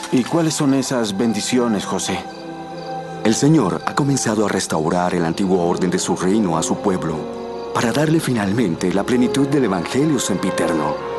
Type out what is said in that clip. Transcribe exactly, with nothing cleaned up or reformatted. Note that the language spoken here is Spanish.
¿Y cuáles son esas bendiciones, José? El Señor ha comenzado a restaurar el antiguo orden de su reino a su pueblo para darle finalmente la plenitud del Evangelio sempiterno.